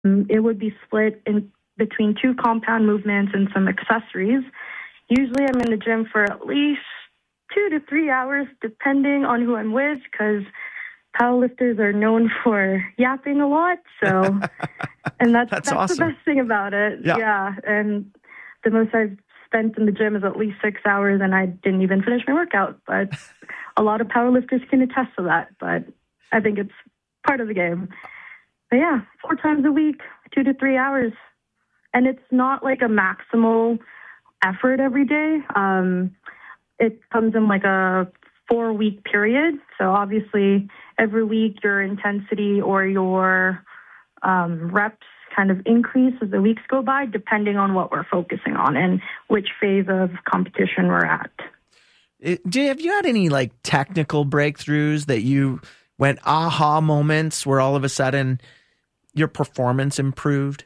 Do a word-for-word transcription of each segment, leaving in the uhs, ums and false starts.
It would be split in between two compound movements and some accessories. Usually I'm in the gym for at least two to three hours, depending on who I'm with, because powerlifters are known for yapping a lot. So, and that's, that's, that's awesome. the best thing about it. Yeah. yeah. And the most I've spent in the gym is at least six hours, and I didn't even finish my workout. But a lot of powerlifters can attest to that. But I think it's part of the game. But yeah, four times a week, two to three hours. And it's not like a maximal effort every day. Um, it comes in like a four-week period. So obviously, every week your intensity or your um, reps kind of increase as the weeks go by, depending on what we're focusing on and which phase of competition we're at. It, do, have you had any like technical breakthroughs that you went aha moments where all of a sudden your performance improved?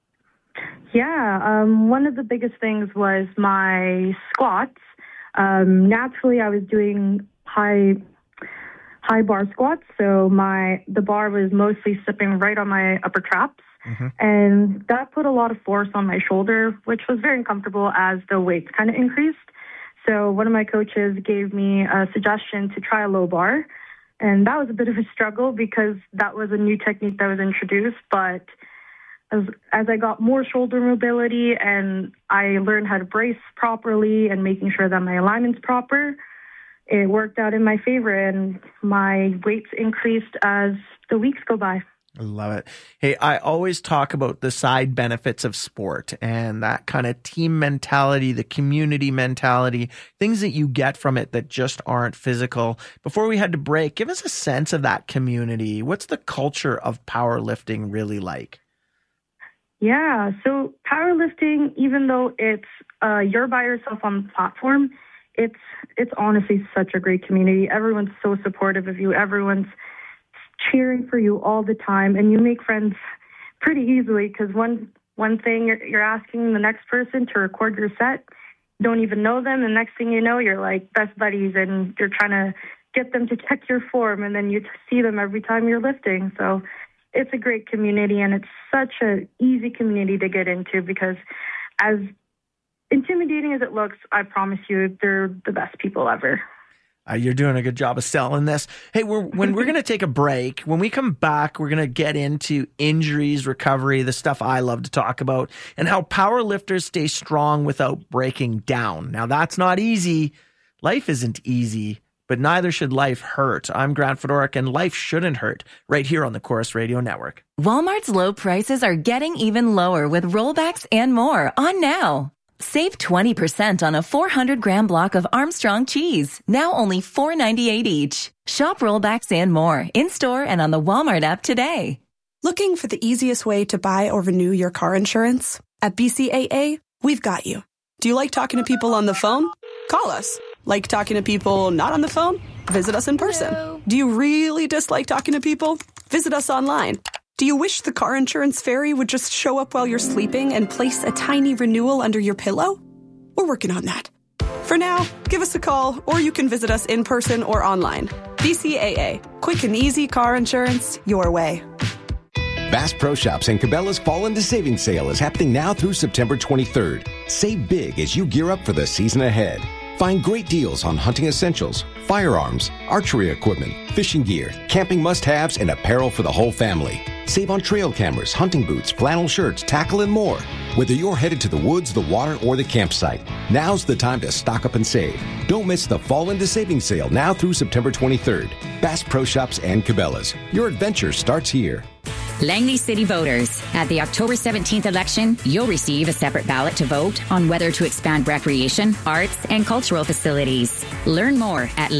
Yeah, um, one of the biggest things was my squats. Um, naturally, I was doing high high bar squats, so my the bar was mostly sipping right on my upper traps, mm-hmm. and that put a lot of force on my shoulder, which was very uncomfortable as the weights kind of increased. So one of my coaches gave me a suggestion to try a low bar, and that was a bit of a struggle because that was a new technique that was introduced, but As, as I got more shoulder mobility and I learned how to brace properly and making sure that my alignment's proper, it worked out in my favor and my weights increased as the weeks go by. I love it. Hey, I always talk about the side benefits of sport and that kind of team mentality, the community mentality, things that you get from it that just aren't physical. Before we had to break, give us a sense of that community. What's the culture of powerlifting really like? Yeah, so powerlifting, even though it's uh, you're by yourself on the platform, it's it's honestly such a great community. Everyone's so supportive of you. Everyone's cheering for you all the time, and you make friends pretty easily because one one thing you're, you're asking the next person to record your set, you don't even know them, and next thing you know, you're like best buddies, and you're trying to get them to check your form, and then you see them every time you're lifting. So it's a great community, and it's such an easy community to get into because as intimidating as it looks, I promise you, they're the best people ever. Uh, you're doing a good job of selling this. Hey, we're, when we're going to take a break, when we come back, we're going to get into injuries, recovery, the stuff I love to talk about, and how powerlifters stay strong without breaking down. Now, that's not easy. Life isn't easy. But neither should life hurt. I'm Grant Fedoruk, and life shouldn't hurt, right here on the Chorus Radio Network. Walmart's low prices are getting even lower with rollbacks and more on now. Save twenty percent on a four hundred gram block of Armstrong cheese, now only four ninety-eight each. Shop rollbacks and more in-store and on the Walmart app today. Looking for the easiest way to buy or renew your car insurance? At B C A A, we've got you. Do you like talking to people on the phone? Call us. Like talking to people not on the phone? Visit us in person. Hello. Do you really dislike talking to people? Visit us online. Do you wish the car insurance fairy would just show up while you're sleeping and place a tiny renewal under your pillow? We're working on that. For now, give us a call or you can visit us in person or online. B C A A. Quick and easy car insurance your way. Bass Pro Shops and Cabela's Fall into Savings Sale is happening now through September twenty-third. Save big as you gear up for the season ahead. Find great deals on hunting essentials, firearms, archery equipment, fishing gear, camping must-haves, and apparel for the whole family. Save on trail cameras, hunting boots, flannel shirts, tackle, and more. Whether you're headed to the woods, the water, or the campsite, now's the time to stock up and save. Don't miss the Fall into Savings Sale now through September twenty-third. Bass Pro Shops and Cabela's. Your adventure starts here. Langley City voters, at the October seventeenth election, you'll receive a separate ballot to vote on whether to expand recreation, arts, and cultural facilities. Learn more at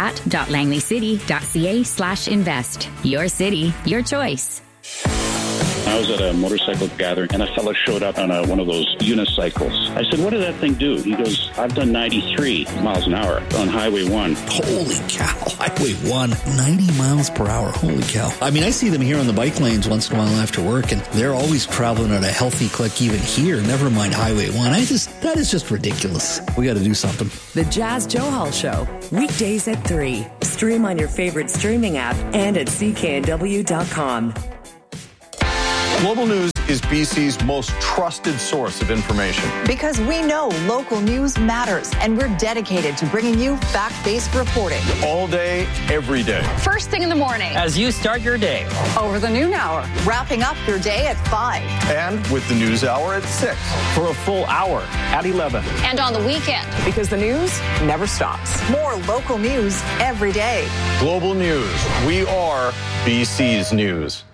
letschat.langleycity.ca slash invest. Your city, your choice. I was at a motorcycle gathering, and a fellow showed up on a, one of those unicycles. I said, what did that thing do? He goes, I've done ninety-three miles an hour on Highway one. Holy cow, Highway one, ninety miles per hour. Holy cow. I mean, I see them here on the bike lanes once in a while after work, and they're always traveling at a healthy click even here, never mind Highway one. I just, that is just ridiculous. We got to do something. The Jazz Johal Show, weekdays at three. Stream on your favorite streaming app and at C K N W dot com. Global News is B C's most trusted source of information. Because we know local news matters, and we're dedicated to bringing you fact-based reporting. All day, every day. First thing in the morning. As you start your day. Over the noon hour. Wrapping up your day at five. And with the news hour at six. For a full hour at eleven. And on the weekend. Because the news never stops. More local news every day. Global News. We are B C's News.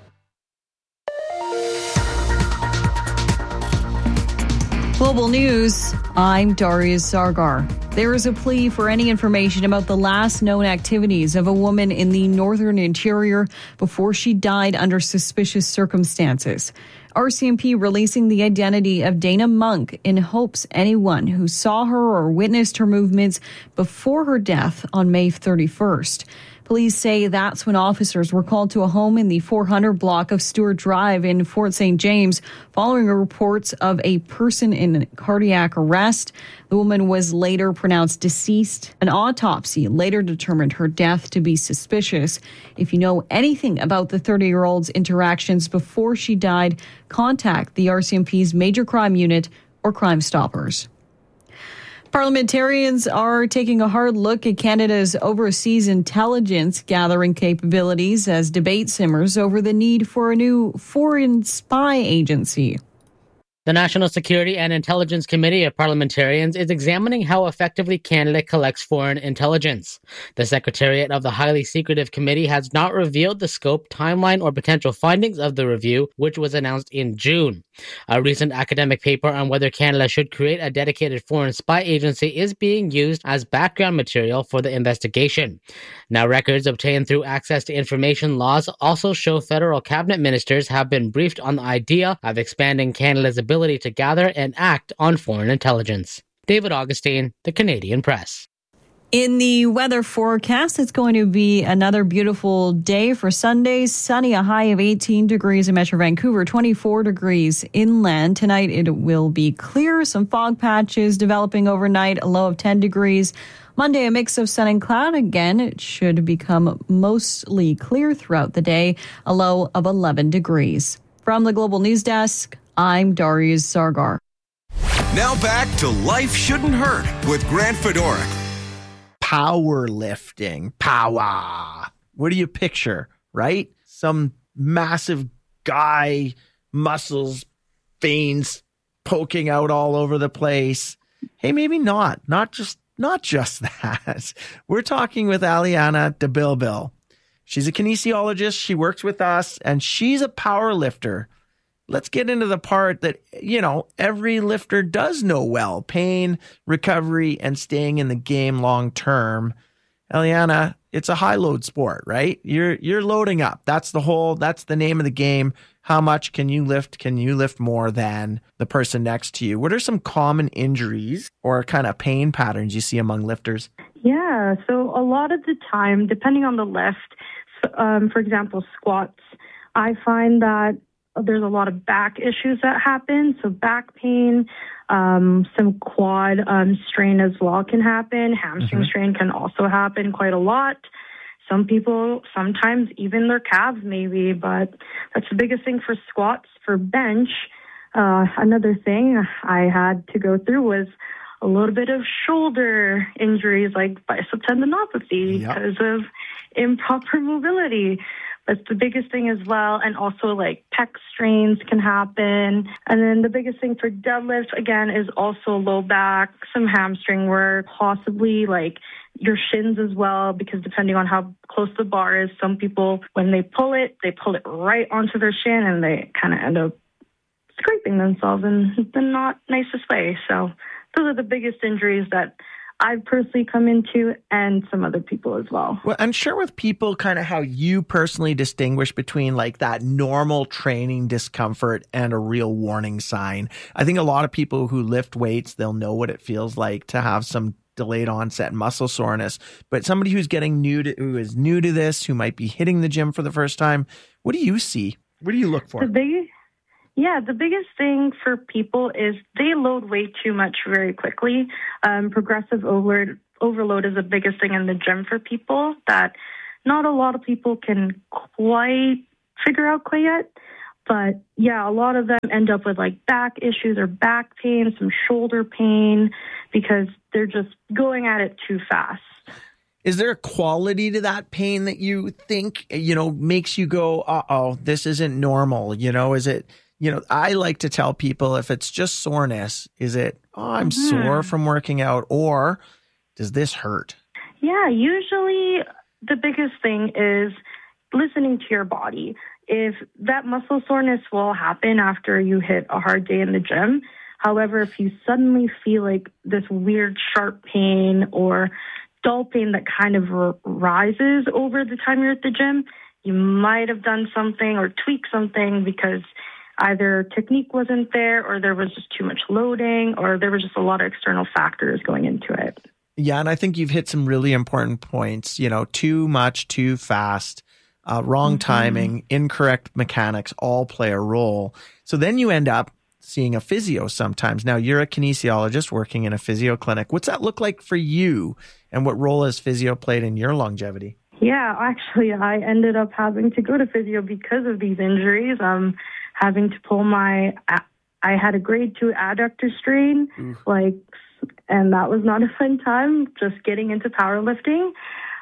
Global News, I'm Darius Sargar. There is a plea for any information about the last known activities of a woman in the northern interior before she died under suspicious circumstances. R C M P releasing the identity of Dana Monk in hopes anyone who saw her or witnessed her movements before her death on May thirty-first. Police say that's when officers were called to a home in the four hundred block of Stewart Drive in Fort Saint James following reports of a person in cardiac arrest. The woman was later pronounced deceased. An autopsy later determined her death to be suspicious. If you know anything about the thirty-year-old's interactions before she died, contact the R C M P's Major Crime Unit or Crime Stoppers. Parliamentarians are taking a hard look at Canada's overseas intelligence gathering capabilities as debate simmers over the need for a new foreign spy agency. The National Security and Intelligence Committee of Parliamentarians is examining how effectively Canada collects foreign intelligence. The Secretariat of the highly secretive committee has not revealed the scope, timeline, or potential findings of the review, which was announced in June. A recent academic paper on whether Canada should create a dedicated foreign spy agency is being used as background material for the investigation. Now, records obtained through access to information laws also show federal cabinet ministers have been briefed on the idea of expanding Canada's ability to gather and act on foreign intelligence. David Augustine, The Canadian Press. In the weather forecast, it's going to be another beautiful day for Sunday. Sunny, a high of eighteen degrees in Metro Vancouver, twenty-four degrees inland. Tonight, it will be clear. Some fog patches developing overnight, a low of ten degrees. Monday, a mix of sun and cloud. Again, it should become mostly clear throughout the day, a low of eleven degrees. From the Global News Desk, I'm Darius Sargar. Now back to Life Shouldn't Hurt with Grant Fedoruk. Powerlifting. Power. What do you picture, right? Some massive guy, muscles, veins poking out all over the place. Hey, maybe not. Not just not just that. We're talking with Aliana de Bilbil. She's a kinesiologist. She works with us, and she's a power lifter. Let's get into the part that, you know, every lifter does know well: pain, recovery, and staying in the game long term. Aliana, it's a high load sport, right? You're you're loading up. That's the whole, that's the name of the game. How much can you lift? Can you lift more than the person next to you? What are some common injuries or kind of pain patterns you see among lifters? Yeah, so a lot of the time, depending on the lift, um, for example, squats, I find that there's a lot of back issues that happen. So back pain, um, some quad um, strain as well can happen. Hamstring mm-hmm. strain can also happen quite a lot. Some people, sometimes even their calves maybe, but that's the biggest thing for squats. For bench, uh, another thing I had to go through was a little bit of shoulder injuries like bicep tendinopathy yep. because of improper mobility. That's the biggest thing as well. And also like pec strains can happen. And then the biggest thing for deadlift, again, is also low back, some hamstring work, possibly like your shins as well, because depending on how close the bar is, some people, when they pull it, they pull it right onto their shin and they kind of end up scraping themselves in the not nicest way. So those are the biggest injuries that I've personally come into, and some other people as well. Well, and share with people kind of how you personally distinguish between like that normal training discomfort and a real warning sign. I think a lot of people who lift weights, they'll know what it feels like to have some delayed onset muscle soreness. But somebody who's getting new to, who is new to this, who might be hitting the gym for the first time, what do you see? What do you look for? The big, yeah, the biggest thing for people is they load way too much very quickly. Um, progressive overload, overload is the biggest thing in the gym for people that not a lot of people can quite figure out quite yet. But yeah, a lot of them end up with like back issues or back pain, some shoulder pain, because they're just going at it too fast. Is there a quality to that pain that you think, you know, makes you go, uh-oh, this isn't normal? You know, is it, you know, I like to tell people if it's just soreness, is it, oh, I'm mm-hmm. sore from working out, or does this hurt? Yeah, usually the biggest thing is listening to your body. If that muscle soreness will happen after you hit a hard day in the gym. However, if you suddenly feel like this weird sharp pain or dull pain that kind of r- rises over the time you're at the gym, you might have done something or tweaked something because either technique wasn't there or there was just too much loading or there was just a lot of external factors going into it. Yeah, and I think you've hit some really important points. You know, too much, too fast. Uh, wrong mm-hmm. timing, incorrect mechanics all play a role. So then you end up seeing a physio sometimes. Now, you're a kinesiologist working in a physio clinic. What's that look like for you? And what role has physio played in your longevity? Yeah, actually, I ended up having to go to physio because of these injuries. Um, having to pull my, I had a grade two adductor strain, Oof. like, and that was not a fun time, just getting into powerlifting.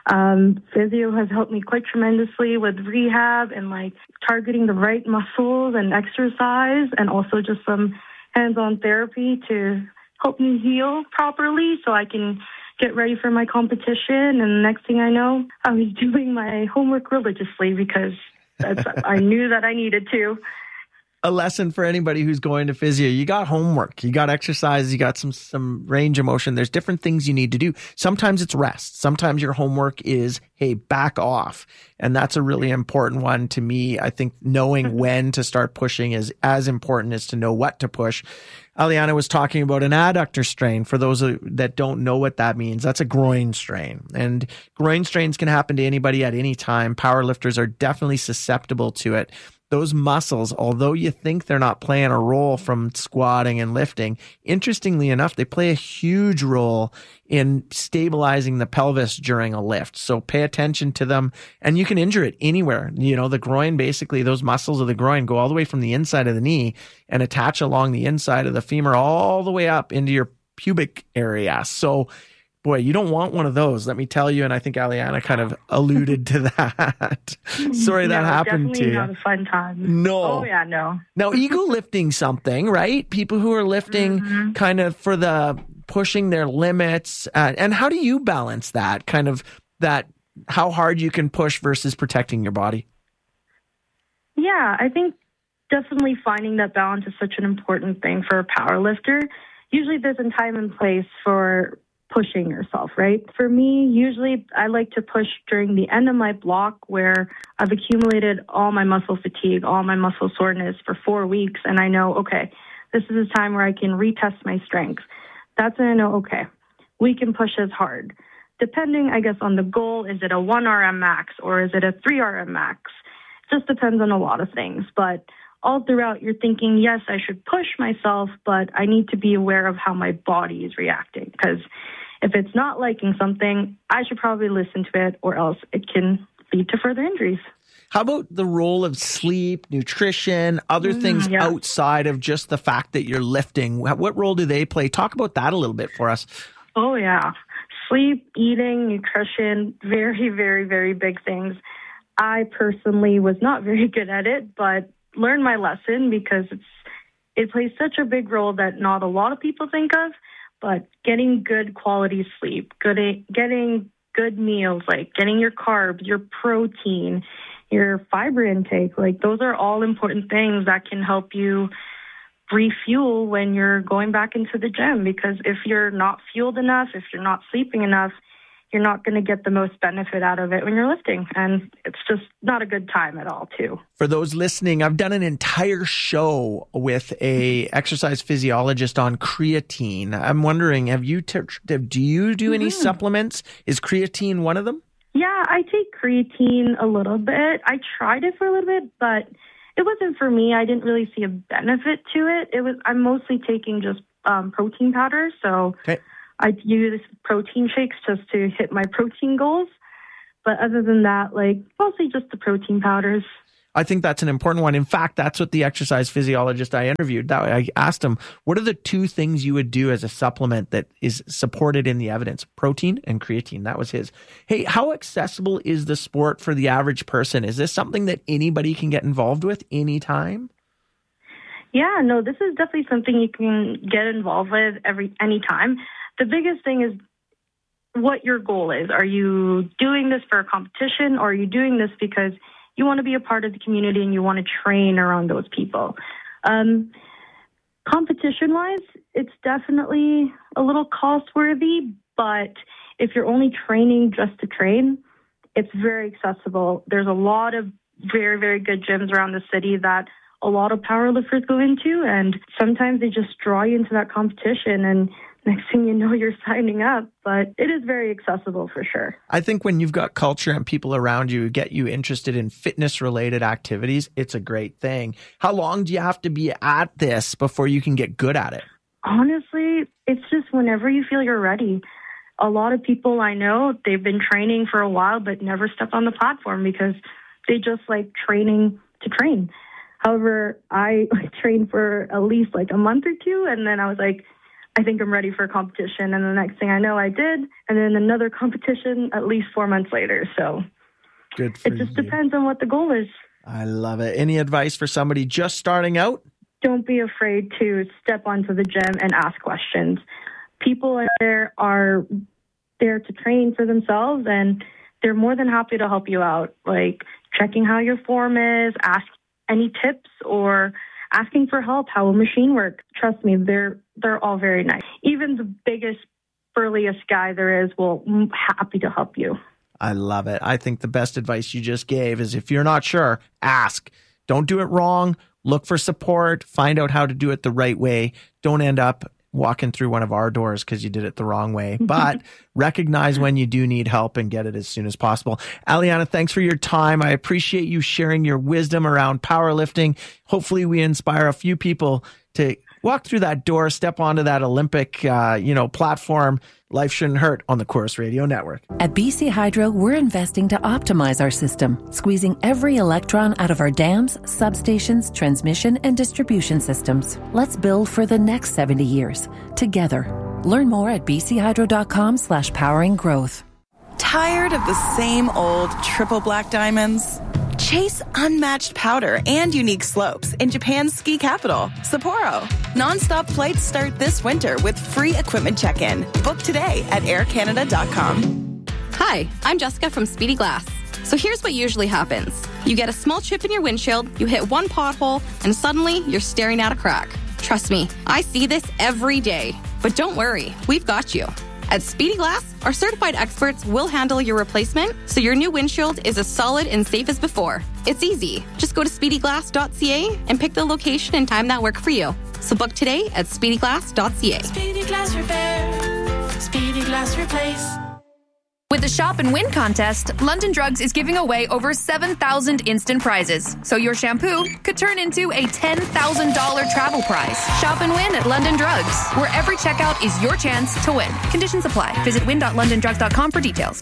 Um, physio has helped me quite tremendously with rehab and like targeting the right muscles and exercise, and also just some hands-on therapy to help me heal properly so I can get ready for my competition. And the next thing I know, I was doing my homework religiously because that's, I knew that I needed to. A lesson for anybody who's going to physio. You got homework, you got exercise, you got some some range of motion. There's different things you need to do. Sometimes it's rest. Sometimes your homework is, hey, back off. And that's a really important one to me. I think knowing when to start pushing is as important as to know what to push. Aliana was talking about an adductor strain. For those that don't know what that means, that's a groin strain. And groin strains can happen to anybody at any time. Powerlifters are definitely susceptible to it. Those muscles, although you think they're not playing a role from squatting and lifting, interestingly enough, they play a huge role in stabilizing the pelvis during a lift. So pay attention to them, and you can injure it anywhere. You know, the groin, basically, those muscles of the groin go all the way from the inside of the knee and attach along the inside of the femur all the way up into your pubic area. So boy, you don't want one of those, let me tell you. And I think Aliana kind of alluded to that. Sorry that no, happened to you. Definitely not a fun time. No. Oh, yeah, no. Now, ego lifting something, right? People who are lifting mm-hmm. kind of for the pushing their limits. Uh, and how do you balance that kind of that, how hard you can push versus protecting your body? Yeah, I think definitely finding that balance is such an important thing for a power lifter. Usually there's a time and place for pushing yourself, right? For me, usually I like to push during the end of my block where I've accumulated all my muscle fatigue, all my muscle soreness for four weeks. And I know, okay, this is a time where I can retest my strength. That's when I know, okay, we can push as hard. Depending, I guess, on the goal, is it a one R M max or is it a three R M max? It just depends on a lot of things. But all throughout, you're thinking, yes, I should push myself, but I need to be aware of how my body is reacting. Because if it's not liking something, I should probably listen to it, or else it can lead to further injuries. How about the role of sleep, nutrition, other mm, things yeah. outside of just the fact that you're lifting? What role do they play? Talk about that a little bit for us. Oh, yeah. Sleep, eating, nutrition, very, very, very big things. I personally was not very good at it, but learned my lesson because it's it plays such a big role that not a lot of people think of. But getting good quality sleep, good getting good meals, like getting your carbs, your protein, your fiber intake, like those are all important things that can help you refuel when you're going back into the gym. Because if you're not fueled enough, if you're not sleeping enough, you're not going to get the most benefit out of it when you're lifting. And it's just not a good time at all, too. For those listening, I've done an entire show with a exercise physiologist on creatine. I'm wondering, have you t- do you do any mm-hmm. supplements? Is creatine one of them? Yeah, I take creatine a little bit. I tried it for a little bit, but it wasn't for me. I didn't really see a benefit to it. It was I'm mostly taking just um, protein powder, so okay. I use protein shakes just to hit my protein goals. But other than that, like mostly just the protein powders. I think that's an important one. In fact, that's what the exercise physiologist I interviewed, that I asked him, what are the two things you would do as a supplement that is supported in the evidence? Protein and creatine. That was his. Hey, how accessible is the sport for the average person? Is this something that anybody can get involved with anytime? Yeah, no, this is definitely something you can get involved with every anytime. The biggest thing is what your goal is. Are you doing this for a competition, or are you doing this because you want to be a part of the community and you want to train around those people? Um, competition-wise, it's definitely a little cost-worthy, but if you're only training just to train, it's very accessible. There's a lot of very, very good gyms around the city that a lot of powerlifters go into, and sometimes they just draw you into that competition, and next thing you know, you're signing up. But it is very accessible for sure. I think when you've got culture and people around you who get you interested in fitness-related activities, it's a great thing. How long do you have to be at this before you can get good at it? Honestly, it's just whenever you feel you're ready. A lot of people I know, they've been training for a while but never stepped on the platform because they just like training to train. However, I trained for at least like a month or two, and then I was like, I think I'm ready for a competition. And the next thing I know, I did. And then another competition at least four months later. So good for it just you. depends on what the goal is. I love it. Any advice for somebody just starting out? Don't be afraid to step onto the gym and ask questions. People in there are there to train for themselves, and they're more than happy to help you out, like checking how your form is, ask any tips, or asking for help, how a machine works. Trust me, they're they're all very nice. Even the biggest, burliest guy there is will be happy to help you. I love it. I think the best advice you just gave is if you're not sure, ask. Don't do it wrong. Look for support. Find out how to do it the right way. Don't end up walking through one of our doors because you did it the wrong way. But recognize when you do need help and get it as soon as possible. Aliana, thanks for your time. I appreciate you sharing your wisdom around powerlifting. Hopefully we inspire a few people to walk through that door, step onto that Olympic, uh, you know, platform. Life Shouldn't Hurt on the Corus Radio Network. At B C Hydro, we're investing to optimize our system, squeezing every electron out of our dams, substations, transmission, and distribution systems. Let's build for the next seventy years, together. Learn more at bchydro.com slash powering growth. Tired of the same old triple black diamonds? Chase unmatched powder and unique slopes in Japan's ski capital, Sapporo. Non-stop flights start this winter with free equipment check-in. Book today at air canada dot com. Hi, I'm Jessica from Speedy Glass. So here's what usually happens. You get a small chip in your windshield, you hit one pothole, and suddenly you're staring at a crack. Trust me, I see this every day. But don't worry, we've got you. At Speedy Glass, our certified experts will handle your replacement so your new windshield is as solid and safe as before. It's easy. Just go to speedy glass dot c a and pick the location and time that work for you. So book today at speedy glass dot c a. Speedy Glass Repair. Speedy Glass Replace. With the Shop and Win contest, London Drugs is giving away over seven thousand instant prizes. So your shampoo could turn into a ten thousand dollars travel prize. Shop and win at London Drugs, where every checkout is your chance to win. Conditions apply. Visit win dot london drugs dot com for details.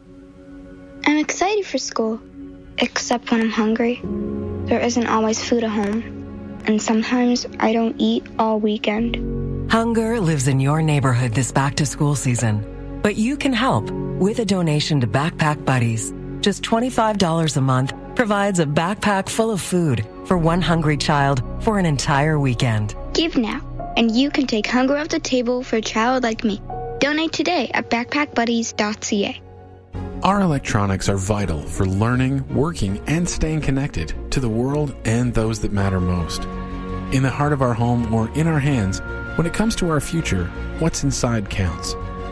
I'm excited for school, except when I'm hungry. There isn't always food at home, and sometimes I don't eat all weekend. Hunger lives in your neighborhood this back-to-school season. But you can help with a donation to Backpack Buddies. Just twenty-five dollars a month provides a backpack full of food for one hungry child for an entire weekend. Give now, and you can take hunger off the table for a child like me. Donate today at backpack buddies dot c a. Our electronics are vital for learning, working, and staying connected to the world and those that matter most. In the heart of our home or in our hands, when it comes to our future, what's inside counts.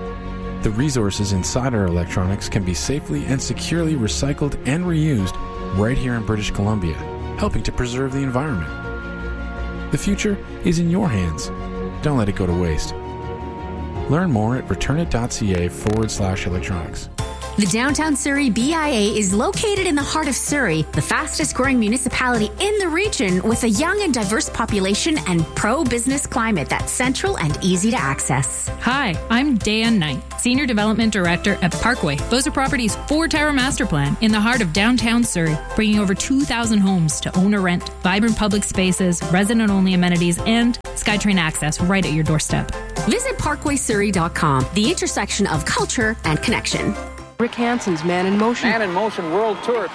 The resources inside our electronics can be safely and securely recycled and reused right here in British Columbia, helping to preserve the environment. The future is in your hands. Don't let it go to waste. Learn more at returnit dot c a forward slash electronics. The Downtown Surrey B I A is located in the heart of Surrey, the fastest growing municipality in the region with a young and diverse population and pro-business climate that's central and easy to access. Hi, I'm Dan Knight, Senior Development Director at Parkway. Boza Properties' four-tower master plan in the heart of downtown Surrey, bringing over two thousand homes to own or rent, vibrant public spaces, resident-only amenities, and SkyTrain access right at your doorstep. Visit parkway surrey dot com, the intersection of culture and connection. Rick Hansen's Man in Motion. Man in Motion World Tour.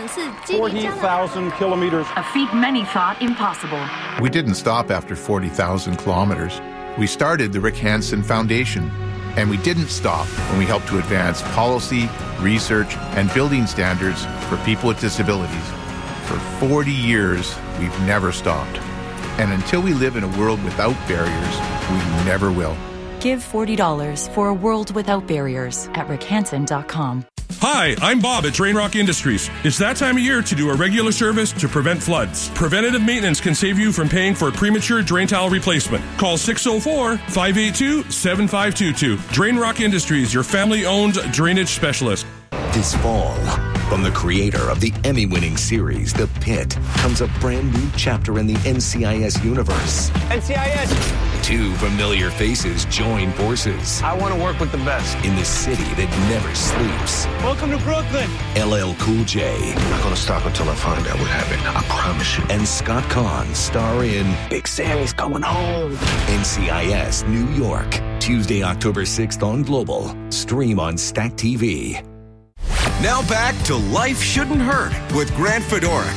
forty thousand kilometers. A feat many thought impossible. We didn't stop after forty thousand kilometers. We started the Rick Hansen Foundation. And we didn't stop when we helped to advance policy, research, and building standards for people with disabilities. For forty years, we've never stopped. And until we live in a world without barriers, we never will. Give forty dollars for a world without barriers at rick hansen dot com. Hi, I'm Bob at Drain Rock Industries. It's that time of year to do a regular service to prevent floods. Preventative maintenance can save you from paying for a premature drain tile replacement. Call six oh four, five eight two, seven five two two. Drain Rock Industries, your family-owned drainage specialist. This fall, from the creator of the Emmy-winning series, The Pit, comes a brand new chapter in the N C I S universe. N C I S! Two familiar faces join forces. I want to work with the best. In the city that never sleeps. Welcome to Brooklyn. L L Cool J. I'm not going to stop until I find out what happened. I promise you. And Scott Conn star in Big Sammy's Coming Home. N C I S New York. Tuesday, October sixth on Global. Stream on Stack T V. Now back to Life Shouldn't Hurt with Grant Fedoruk.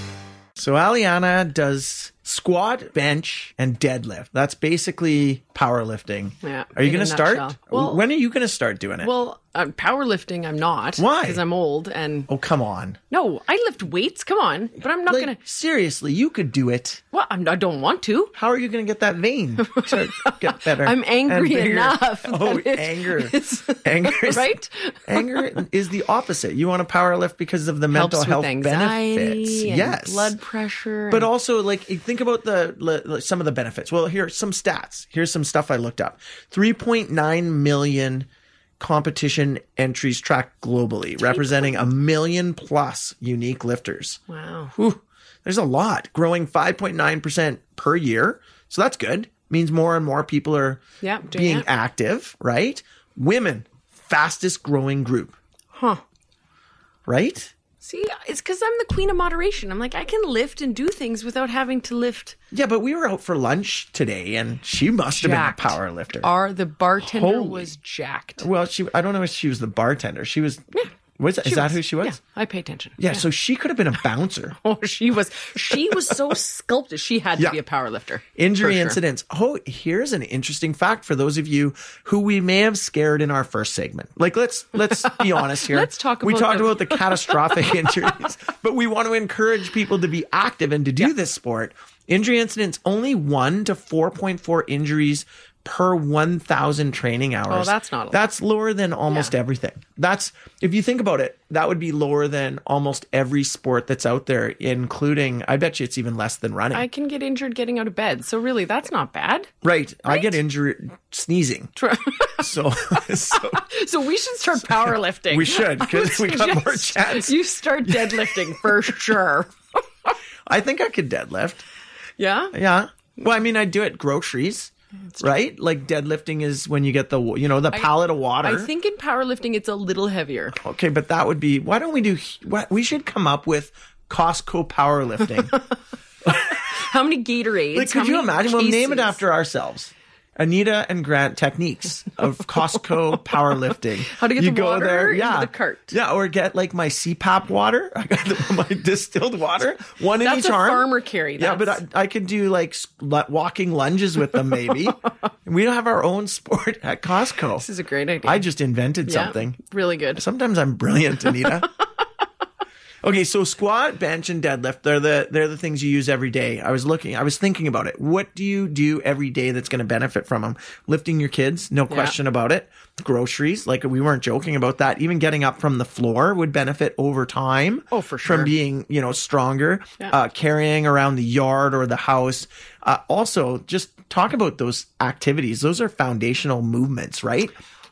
So Aliana does squat, bench, and deadlift. That's basically powerlifting. Yeah. Are you going to start? Nutshell. Well, when are you going to start doing it? Well, uh, powerlifting, I'm not. Why? Because I'm old and. Oh, come on. No, I lift weights. Come on, but I'm not like, going to. Seriously, you could do it. Well, I'm, I don't want to. How are you going to get that vein to get better? I'm angry enough. Oh, anger. Anger is, right? Anger is the opposite. You want to powerlift because of the mental Helps health with anxiety benefits. And yes. blood pressure. But also, like, think about the some of the benefits. Well, here are some stats. Here's some stuff I looked up. three point nine million competition entries tracked globally, representing a million plus unique lifters. Wow. Whew. There's a lot. Growing five point nine percent per year. So that's good. Means more and more people are yeah, being that. active, right? Women, fastest growing group. Huh. Right? See, it's because I'm the queen of moderation. I'm like, I can lift and do things without having to lift. Yeah, but we were out for lunch today, and she must jacked. have been a power lifter. Our the bartender Holy. was jacked. Well, she I don't know if she was the bartender. She was. Yeah. Was, is She that was. who she was? Yeah, I pay attention. Yeah, so she could have been a bouncer. Oh, she was. She was so sculpted. She had to Yeah. be a power lifter. Injury for sure. incidents. Oh, here's an interesting fact for those of you who we may have scared in our first segment. Like, let's let's be honest here. Let's talk We about talked the- about the catastrophic injuries, but we want to encourage people to be active and to do this sport. Injury incidents, only one to four point four injuries per one thousand training hours. Oh, that's not a lot. That's lower than almost Yeah. everything. That's, if you think about it, that would be lower than almost every sport that's out there, including, I bet you it's even less than running. I can get injured getting out of bed. So really, that's not bad. Right. I get injured sneezing. so, so So we should start powerlifting. we should, because we got more Just- chance. You start deadlifting for sure. I think I could deadlift. Yeah? Yeah. Well, I mean, I do it groceries, right? Like deadlifting is when you get the, you know, the I- pallet of water. I think in powerlifting, it's a little heavier. Okay, but that would be, why don't we do, what, we should come up with Costco powerlifting. How many Gatorades? Like, How could you many imagine? We'll name it cases? after ourselves. Anita and Grant techniques of Costco powerlifting. How to get you the go water there, into yeah, the cart. yeah, or get like my C PAP water. I got the, my distilled water, one in That's each a arm. farmer carry. Yeah, That's- but I, I could do like s- lu- walking lunges with them, maybe. We don't have our own sport at Costco. This is a great idea. I just invented Yeah, something. really good. Sometimes I'm brilliant, Anita. Okay, so squat, bench, and deadlift, they're the they're the things you use every day. I was looking, I was thinking about it. What do you do every day that's going to benefit from them? Lifting your kids, no question about it. Groceries, like we weren't joking about that. Even getting up from the floor would benefit over time. Oh, for sure. From being, you know, stronger. Yeah. Uh, carrying around the yard or the house. Uh, also, just talk about those activities. Those are foundational movements, right?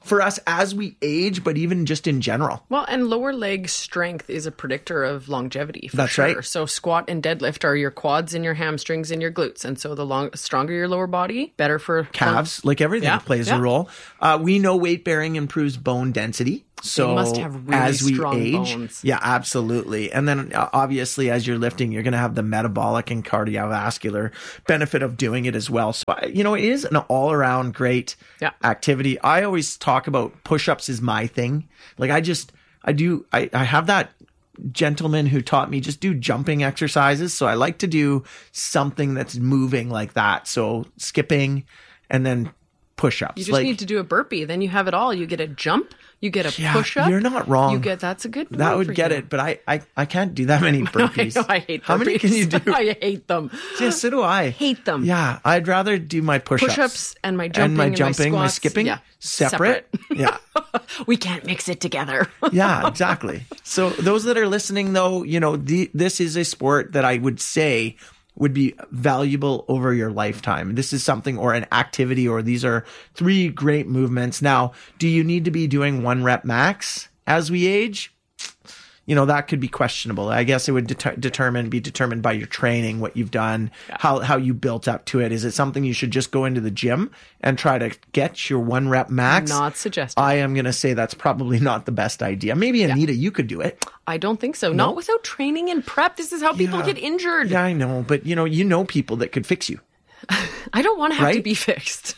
for us as we age, but even just in general. Well, and lower leg strength is a predictor of longevity. For That's sure. right. So squat and deadlift are your quads and your hamstrings and your glutes. And so the long, stronger your lower body, better for calves, like everything yeah. plays yeah. a role. Uh, we know weight bearing improves bone density. So they must have really as we strong age, bones. yeah, absolutely. And then uh, obviously as you're lifting, you're going to have the metabolic and cardiovascular benefit of doing it as well. So, you know, it is an all around great yeah. activity. I always talk about push-ups is my thing. Like I just, I do, I, I have that gentleman who taught me just do jumping exercises. So I like to do something that's moving like that. So skipping and then push-ups. You just like, need to do a burpee. Then you have it all. You get a jump. You get a yeah, push-up. You're not wrong. You get that's a good one that would for get you. it, but I, I I can't do that many burpees. I know, I hate burpees. How many can you do? I hate them. Yeah, so do I. Hate them. Yeah, I'd rather do my push-ups, push-ups and my jumping and my and jumping, my, my squats. skipping, yeah. separate. separate. Yeah, we can't mix it together. yeah, exactly. So those that are listening, though, you know, the, this is a sport that I would say would be valuable over your lifetime. This is something, or an activity, or these are three great movements. Now, do you need to be doing one rep max as we age? You know, that could be questionable. I guess it would det- determine, be determined by your training, what you've done, yeah. how, how you built up to it. Is it something you should just go into the gym and try to get your one rep max? Not suggested. I am going to say that's probably not the best idea. Maybe Anita, yeah. you could do it. I don't think so. No? Not without training and prep. This is how people yeah. get injured. Yeah, I know. But you know, you know people that could fix you. I don't want to have right? to be fixed.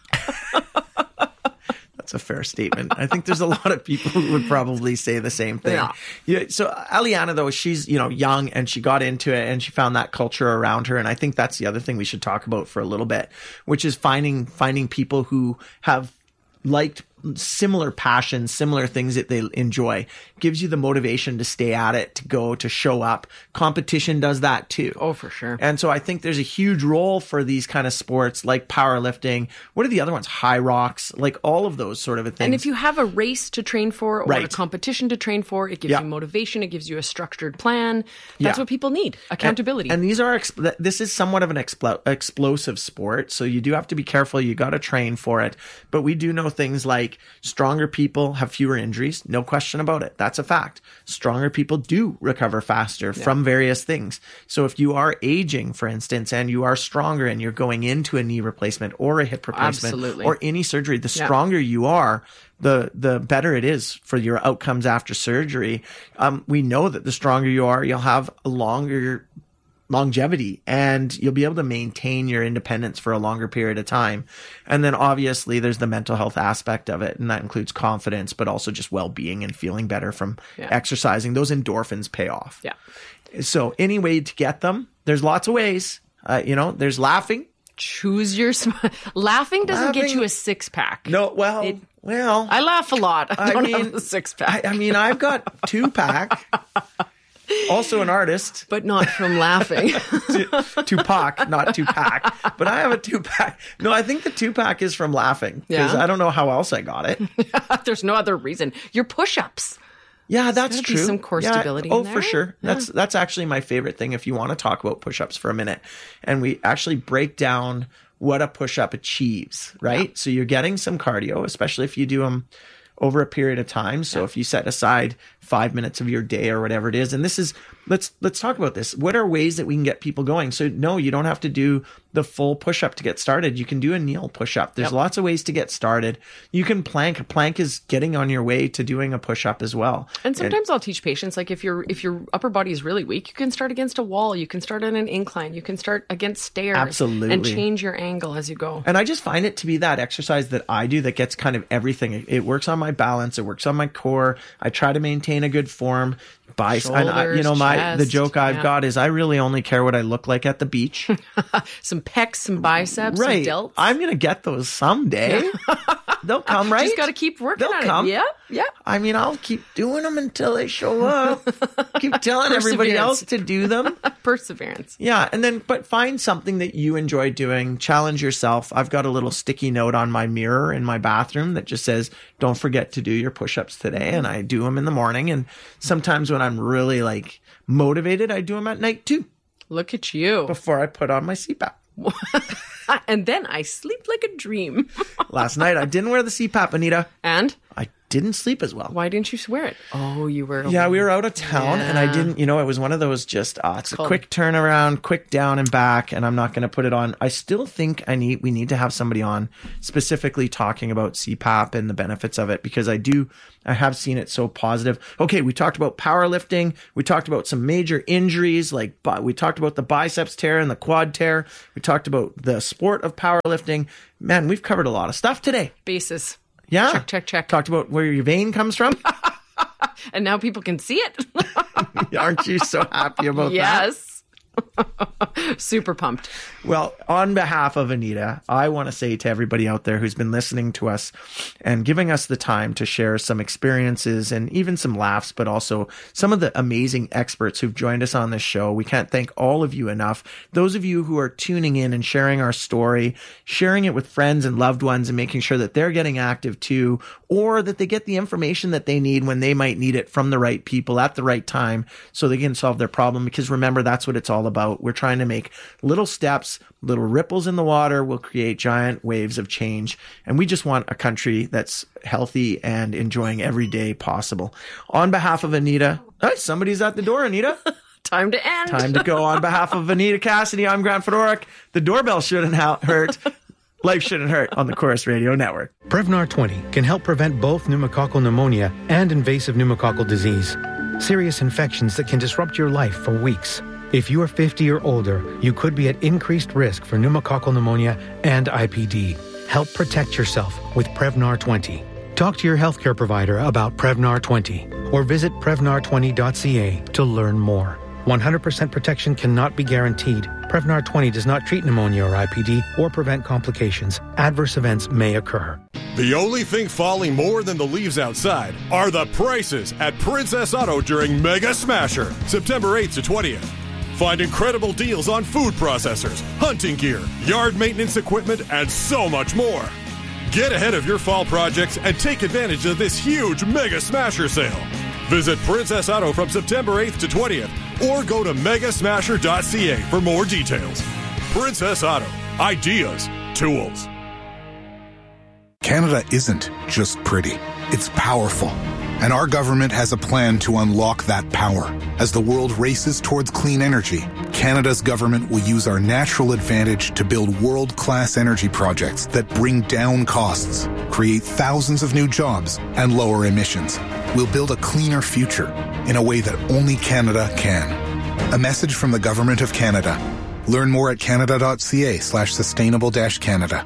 That's a fair statement. I think there's a lot of people who would probably say the same thing. Yeah. Yeah. So Aliana, though, she's, you know, young and she got into it and she found that culture around her. And I think that's the other thing we should talk about for a little bit, which is finding, finding people who have liked similar passions, similar things that they enjoy. Gives you the motivation to stay at it, to go, to show up. Competition does that too. Oh, for sure. And so I think there's a huge role for these kind of sports like powerlifting. What are the other ones? High rocks, like all of those sort of things. And if you have a race to train for or right. a competition to train for, it gives yeah. you motivation. It gives you a structured plan. That's yeah. what people need. Accountability. And, and these are, exp- this is somewhat of an expl- explosive sport. So you do have to be careful. You got to train for it. But we do know things like stronger people have fewer injuries. No question about it. That's a fact. Stronger people do recover faster yeah. from various things. So if you are aging, for instance, and you are stronger and you're going into a knee replacement or a hip replacement Absolutely. or any surgery, the yeah. stronger you are, the the better it is for your outcomes after surgery. Um, we know that the stronger you are, you'll have a longer longevity and you'll be able to maintain your independence for a longer period of time. And then obviously there's the mental health aspect of it. And that includes confidence, but also just well-being and feeling better from yeah. exercising. Those endorphins pay off. Yeah. So any way to get them, there's lots of ways. Uh, you know, there's laughing. Choose your sm- laughing doesn't laughing, get you a six pack. No, well, it, well, I laugh a lot. I, I don't mean, have a six pack. I, I mean, I've got two pack. Also an artist. But not from laughing. Tupac, not two-pack. But I have a two-pack. No, I think the two-pack is from laughing. Because yeah. I don't know how else I got it. There's no other reason. Your push-ups. Yeah, that's There's true. Be some core yeah, stability Oh, in there. for sure. Yeah. That's that's actually my favorite thing if you want to talk about push-ups for a minute. And we actually break down what a push-up achieves, right? Yeah. So you're getting some cardio, especially if you do them over a period of time. So yeah. if you set aside five minutes of your day or whatever it is, and this is, let's, let's talk about this. What are ways that we can get people going? So no, you don't have to do the full push-up to get started. You can do a kneel push-up. There's yep. lots of ways to get started. You can plank. A plank is getting on your way to doing a push-up as well. And sometimes and, I'll teach patients, like if your if your upper body is really weak, you can start against a wall. You can start on an incline. You can start against stairs. Absolutely. And change your angle as you go. And I just find it to be that exercise that I do that gets kind of everything. It, it works on my balance. It works on my core. I try to maintain a good form. Bice- Shoulders, and I, you know, my chest, the joke I've yeah. got is I really only care what I look like at the beach. Some pecs, some biceps, right. some delts. I'm gonna get those someday. They'll come, right? Just got to keep working They'll on come. it. Yeah, yeah. I mean, I'll keep doing them until they show up. Keep telling everybody else to do them. Perseverance. Yeah, and then but find something that you enjoy doing. Challenge yourself. I've got a little sticky note on my mirror in my bathroom that just says, "Don't forget to do your push-ups today." And I do them in the morning. And sometimes when I'm really like motivated, I do them at night too. Look at you. Before I put on my C PAP. And then I sleep like a dream. Last night, I didn't wear the C PAP, Anita. And? I didn't sleep as well. Why didn't you wear it? Oh, you were... Yeah, we were out of town, Yeah. and I didn't, you know, it was one of those just, uh, it's a Cold. quick turnaround, quick down and back, and I'm not going to put it on. I still think I need, we need to have somebody on specifically talking about C PAP and the benefits of it, because I do, I have seen it so positive. Okay, we talked about powerlifting. We talked about some major injuries, like bi- we talked about the biceps tear and the quad tear. We talked about the sport of powerlifting. Man, we've covered a lot of stuff today. Bases. Yeah. Check, check, check. Talked about where your vein comes from. And now people can see it. Aren't you so happy about yes. that? Super pumped. Well, on behalf of Anita, I want to say to everybody out there who's been listening to us and giving us the time to share some experiences and even some laughs, but also some of the amazing experts who've joined us on this show. We can't thank all of you enough. Those of you who are tuning in and sharing our story, sharing it with friends and loved ones and making sure that they're getting active too, or that they get the information that they need when they might need it from the right people at the right time so they can solve their problem. Because remember, that's what it's all about. We're trying to make little steps, little ripples in the water will create giant waves of change. And we just want a country that's healthy and enjoying every day possible. On behalf of Anita, oh, somebody's at the door, Anita. Time to end. Time to go. On behalf of Anita Cassidy, I'm Grant Fedoruk. The doorbell shouldn't ha- hurt. Life shouldn't hurt on the Chorus Radio Network. Prevnar twenty can help prevent both pneumococcal pneumonia and invasive pneumococcal disease, serious infections that can disrupt your life for weeks. If you are fifty or older, you could be at increased risk for pneumococcal pneumonia and I P D. Help protect yourself with Prevnar twenty. Talk to your healthcare provider about Prevnar twenty or visit prevnar twenty dot c a to learn more. one hundred percent protection cannot be guaranteed. Prevnar twenty does not treat pneumonia or I P D or prevent complications. Adverse events may occur. The only thing falling more than the leaves outside are the prices at Princess Auto during Mega Smasher, September eighth to twentieth. Find incredible deals on food processors, hunting gear, yard maintenance equipment, and so much more. Get ahead of your fall projects and take advantage of this huge Mega Smasher sale. Visit Princess Auto from September eighth to twentieth or go to mega smasher dot c a for more details. Princess Auto. Ideas. Tools. Canada isn't just pretty. It's powerful. And our government has a plan to unlock that power. As the world races towards clean energy, Canada's government will use our natural advantage to build world-class energy projects that bring down costs, create thousands of new jobs, and lower emissions. We'll build a cleaner future in a way that only Canada can. A message from the Government of Canada. Learn more at canada dot c a slash sustainable dash Canada.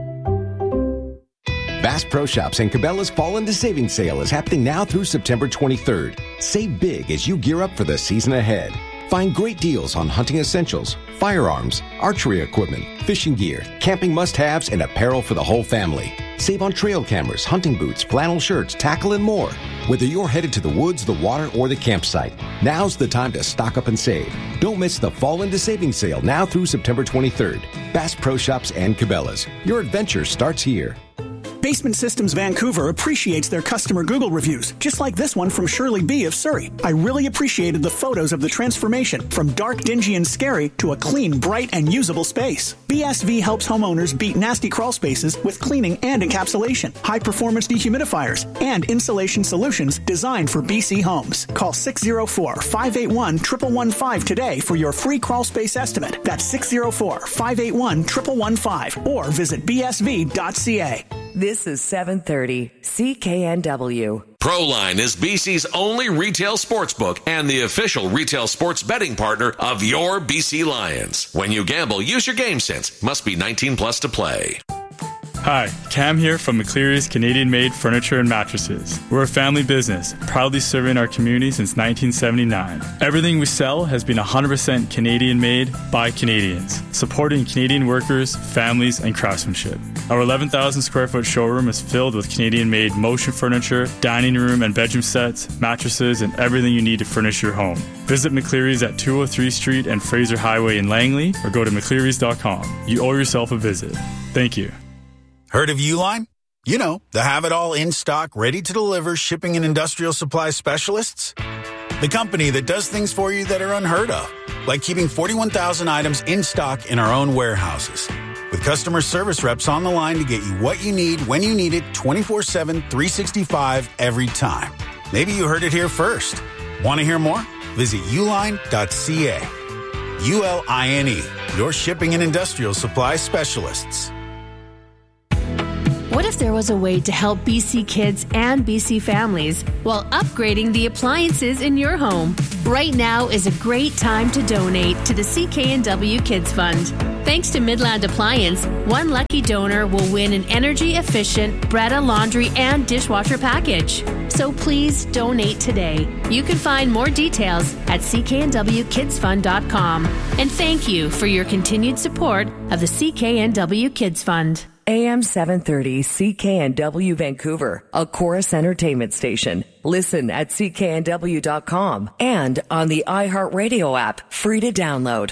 Bass Pro Shops and Cabela's Fall into Savings Sale is happening now through September twenty-third. Save big as you gear up for the season ahead. Find great deals on hunting essentials, firearms, archery equipment, fishing gear, camping must-haves, and apparel for the whole family. Save on trail cameras, hunting boots, flannel shirts, tackle, and more. Whether you're headed to the woods, the water, or the campsite, now's the time to stock up and save. Don't miss the Fall into Savings Sale now through September twenty-third. Bass Pro Shops and Cabela's. Your adventure starts here. Basement Systems Vancouver appreciates their customer Google reviews, just like this one from Shirley B. of Surrey. I really appreciated the photos of the transformation from dark, dingy, and scary to a clean, bright, and usable space. B S V helps homeowners beat nasty crawl spaces with cleaning and encapsulation, high-performance dehumidifiers, and insulation solutions designed for B C homes. Call six oh four, five eight one, one one one five today for your free crawl space estimate. That's six oh four, five eight one, one one one five or visit b s v dot c a. This is seven thirty C K N W. Proline is B C's only retail sportsbook and the official retail sports betting partner of your B C Lions. When you gamble, use your game sense. Must be nineteen plus to play. Hi, Cam here from McCleary's Canadian-made furniture and mattresses. We're a family business, proudly serving our community since nineteen seventy-nine. Everything we sell has been one hundred percent Canadian-made by Canadians, supporting Canadian workers, families, and craftsmanship. Our eleven thousand square foot showroom is filled with Canadian-made motion furniture, dining room and bedroom sets, mattresses, and everything you need to furnish your home. Visit McCleary's at two oh three Street and Fraser Highway in Langley or go to mcclearys dot com. You owe yourself a visit. Thank you. Heard of Uline? You know, the have-it-all in-stock, ready-to-deliver shipping and industrial supply specialists? The company that does things for you that are unheard of, like keeping forty-one thousand items in stock in our own warehouses. with customer service reps on the line to get you what you need when you need it twenty-four seven, three sixty-five every time. Maybe you heard it here first. Want to hear more? Visit uline dot c a. U L I N E, your shipping and industrial supply specialists. What if there was a way to help B C kids and B C families while upgrading the appliances in your home? Right now is a great time to donate to the C K N W Kids Fund. Thanks to Midland Appliance, one lucky donor will win an energy-efficient Bretta laundry and dishwasher package. So please donate today. You can find more details at c k n w kids fund dot com. And thank you for your continued support of the C K N W Kids Fund. A M seven thirty C K N W Vancouver, a Chorus Entertainment station. Listen at c k n w dot com and on the iHeartRadio app, free to download.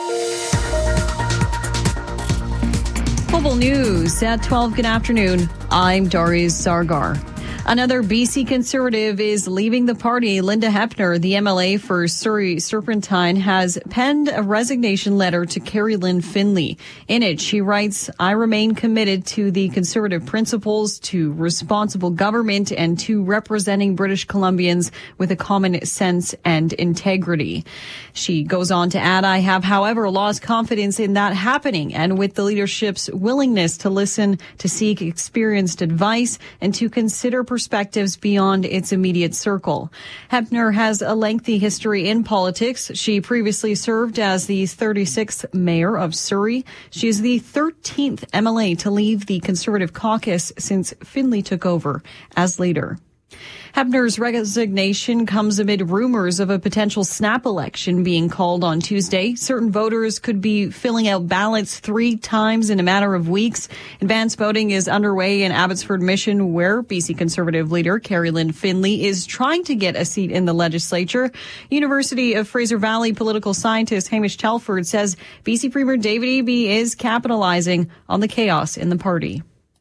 Global News at twelve. Good afternoon. I'm Darius Sargar. Another B C Conservative is leaving the party. Linda Hepner, the M L A for Surrey Serpentine, has penned a resignation letter to Carrie Lynn Finley. In it, she writes, I remain committed to the Conservative principles, to responsible government, and to representing British Columbians with a common sense and integrity. She goes on to add, I have, however, lost confidence in that happening and with the leadership's willingness to listen, to seek experienced advice, and to consider perspectives beyond its immediate circle. Hepner has a lengthy history in politics. She previously served as the thirty-sixth mayor of Surrey. She is the thirteenth M L A to leave the Conservative caucus since Finley took over as leader. Hepner's resignation comes amid rumors of a potential snap election being called on Tuesday. Certain voters could be filling out ballots three times in a matter of weeks. Advanced voting is underway in Abbotsford Mission, where B C Conservative leader Carrie Lynn Finley is trying to get a seat in the legislature. University of Fraser Valley political scientist Hamish Telford says B C Premier David Eby is capitalizing on the chaos in the party.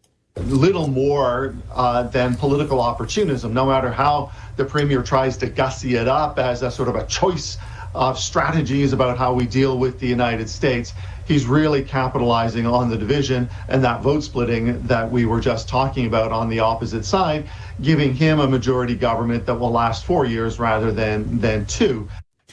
Little more uh, than political opportunism, no matter how the Premier tries to gussy it up as a sort of a choice of strategies about how we deal with the United States. He's really capitalizing on the division and that vote splitting that we were just talking about on the opposite side, giving him a majority government that will last four years rather than, than two.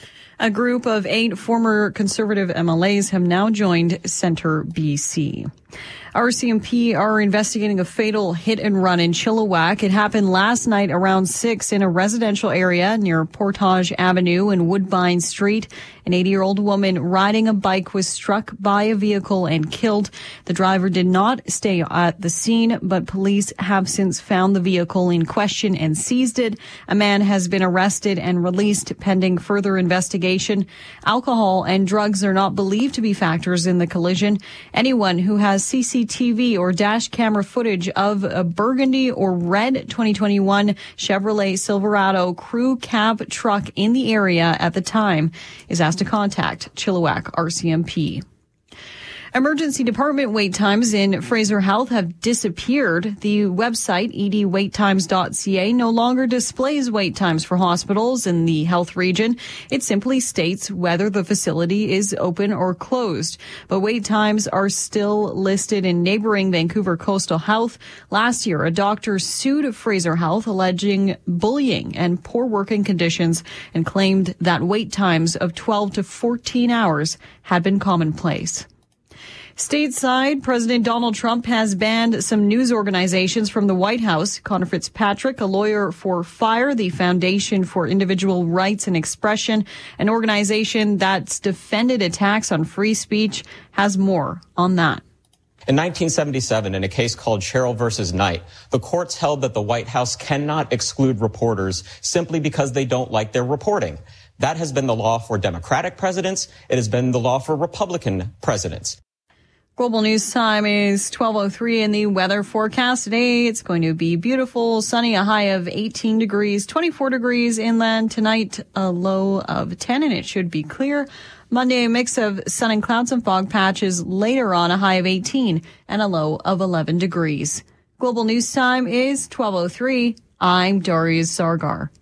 A group of eight former Conservative M L As have now joined Centre B C. R C M P are investigating a fatal hit and run in Chilliwack. It happened last night around six in a residential area near Portage Avenue and Woodbine Street. An eighty-year-old woman riding a bike was struck by a vehicle and killed. The driver did not stay at the scene, but police have since found the vehicle in question and seized it. A man has been arrested and released pending further investigation. Alcohol and drugs are not believed to be factors in the collision. Anyone who has C C T V or dash camera footage of a burgundy or red twenty twenty-one Chevrolet Silverado crew cab truck in the area at the time is asked to contact Chilliwack R C M P. Emergency department wait times in Fraser Health have disappeared. The website e d wait times dot c a no longer displays wait times for hospitals in the health region. It simply states whether the facility is open or closed. But wait times are still listed in neighboring Vancouver Coastal Health. Last year, a doctor sued Fraser Health alleging bullying and poor working conditions and claimed that wait times of twelve to fourteen hours had been commonplace. Stateside, President Donald Trump has banned some news organizations from the White House. Connor Fitzpatrick, a lawyer for FIRE, the Foundation for Individual Rights and Expression, an organization that's defended attacks on free speech, has more on that. In nineteen seventy-seven, in a case called Sherrill versus Knight, the courts held that the White House cannot exclude reporters simply because they don't like their reporting. That has been the law for Democratic presidents. It has been the law for Republican presidents. Global News Time is twelve oh three in the weather forecast. Today, it's going to be beautiful, sunny, a high of eighteen degrees, twenty-four degrees inland. Tonight, a low of ten, and it should be clear. Monday, a mix of sun and clouds and fog patches. Later on, a high of eighteen and a low of eleven degrees. Global News Time is twelve oh three. I'm Darius Sargar.